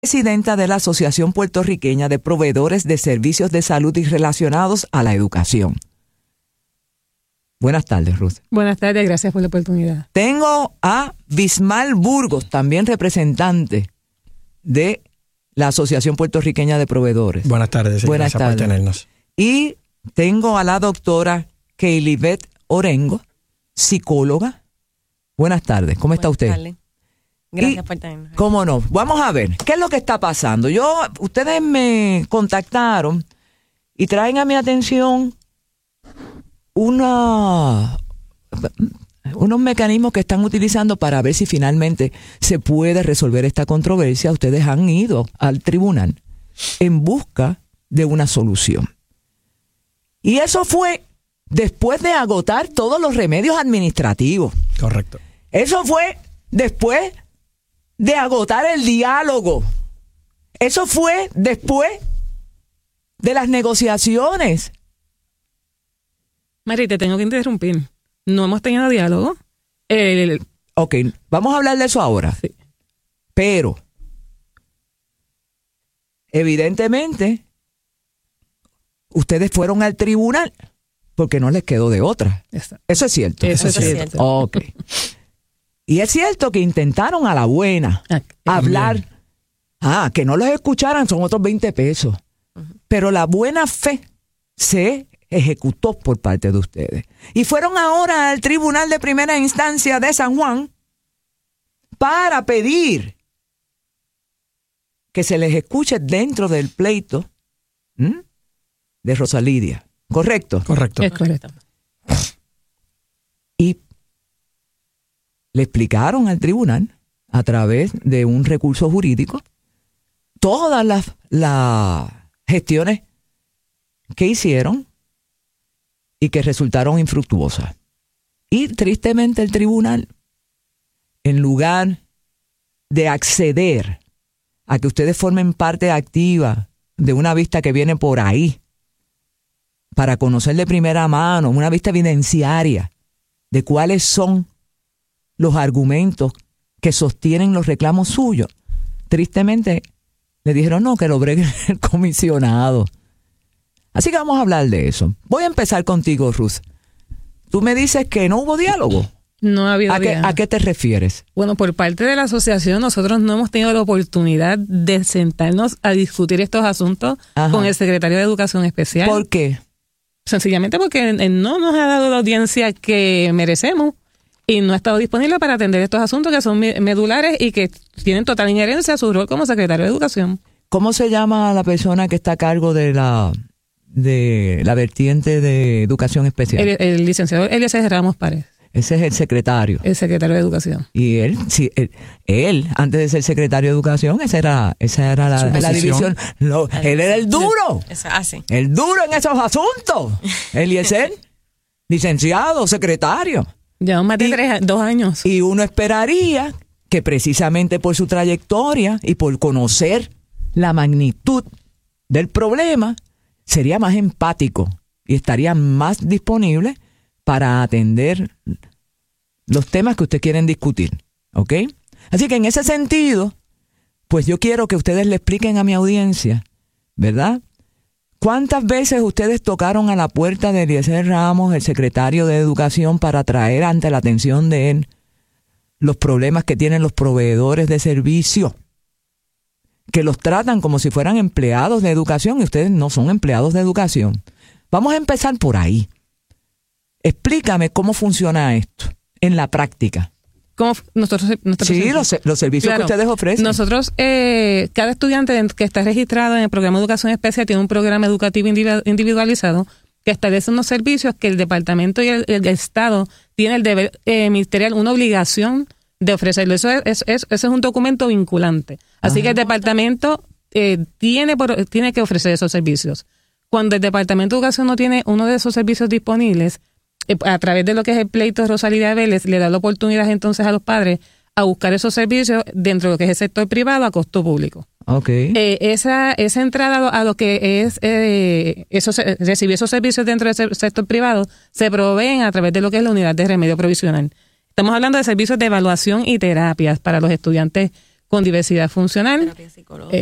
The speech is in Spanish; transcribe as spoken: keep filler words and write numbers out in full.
Presidenta de la Asociación Puertorriqueña de Proveedores de Servicios de Salud y relacionados a la educación. Buenas tardes, Ruth. Buenas tardes, gracias por la oportunidad. Tengo a Bismal Burgos, también representante de la Asociación Puertorriqueña de Proveedores. Buenas tardes, sí, Buenas gracias tardes. por tenernos. Y tengo a la doctora Keilibet Orengo, psicóloga. Buenas tardes, ¿cómo está usted? Tardes. Gracias Y, por tenernos. ¿Cómo no? Vamos a ver, ¿qué es lo que está pasando? Yo, ustedes me contactaron y traen a mi atención una, unos mecanismos que están utilizando para ver si finalmente se puede resolver esta controversia. Ustedes han ido al tribunal en busca de una solución. Y eso fue después de agotar todos los remedios administrativos. Correcto. Eso fue después de agotar el diálogo. Eso fue después de las negociaciones. Mari, te tengo que interrumpir. No hemos tenido diálogo. El, Ok, vamos a hablar de eso ahora. Sí. Pero, evidentemente, ustedes fueron al tribunal porque no les quedó de otra. Eso, Eso es cierto. eso es es cierto. cierto. Ok. Y es cierto que intentaron a la buena Ah, hablar. Ah, que no los escucharan son otros veinte pesos. Pero la buena fe se ejecutó por parte de ustedes. Y fueron ahora al Tribunal de Primera Instancia de San Juan para pedir que se les escuche dentro del pleito, ¿m?, de Rosalidia. ¿Correcto? Correcto. Es correcto. Y le explicaron al tribunal, a través de un recurso jurídico, todas las, las gestiones que hicieron y que resultaron infructuosas. Y tristemente el tribunal, en lugar de acceder a que ustedes formen parte activa de una vista que viene por ahí, para conocer de primera mano, una vista evidenciaria de cuáles son los argumentos que sostienen los reclamos suyos, tristemente le dijeron no, que lo bregue el comisionado. Así que vamos a hablar de eso. Voy a empezar contigo, Ruth. Tú me dices que no hubo diálogo. No ha habido ¿A qué, diálogo. ¿A qué te refieres? Bueno, por parte de la asociación, nosotros no hemos tenido la oportunidad de sentarnos a discutir estos asuntos Ajá. con el secretario de Educación Especial. ¿Por qué? Sencillamente porque él no nos ha dado la audiencia que merecemos y no ha estado disponible para atender estos asuntos que son medulares y que tienen total injerencia a su rol como secretario de Educación. ¿Cómo se llama la persona que está a cargo de la de la vertiente de Educación Especial? El, el licenciado Eliezer Ramos Párez, Ese es el secretario. el secretario de Educación. Y él, sí, él, él, antes de ser secretario de Educación, esa era, esa era la, Su la posición. división. No, él era el duro. Eso, ah, sí. El duro en esos asuntos. Eliezer, licenciado, secretario. Llevamos más de Y- tres, dos años. Y uno esperaría que precisamente por su trayectoria y por conocer la magnitud del problema, sería más empático y estaría más disponible para atender los temas que ustedes quieren discutir, ¿ok? Así que en ese sentido, pues yo quiero que ustedes le expliquen a mi audiencia, ¿verdad? ¿Cuántas veces ustedes tocaron a la puerta de Eliezer Ramos, el secretario de Educación, para traer ante la atención de él los problemas que tienen los proveedores de servicio? Que los tratan como si fueran empleados de educación y ustedes no son empleados de educación. Vamos a empezar por ahí. Explícame cómo funciona esto en la práctica. ¿Cómo f- nosotros, nosotros Sí, los, los servicios Claro. que ustedes ofrecen. Nosotros, eh, cada estudiante que está registrado en el programa de educación especial tiene un programa educativo individu- individualizado que establece unos servicios que el departamento y el, el Estado tiene el deber eh, ministerial, una obligación de ofrecerlo. Eso es, es, es, ese es un documento vinculante. Así Ajá. que el departamento eh, tiene, por, tiene que ofrecer esos servicios. Cuando el Departamento de Educación no tiene uno de esos servicios disponibles, eh, a través de lo que es el pleito de Rosalía Vélez, le da la oportunidad entonces a los padres a buscar esos servicios dentro de lo que es el sector privado a costo público. Ok. Eh, esa, esa entrada a lo, a lo que es eh, esos, recibir esos servicios dentro del sector privado se proveen a través de lo que es la unidad de remedio provisional. Estamos hablando de servicios de evaluación y terapias para los estudiantes con diversidad funcional, terapia psicológica.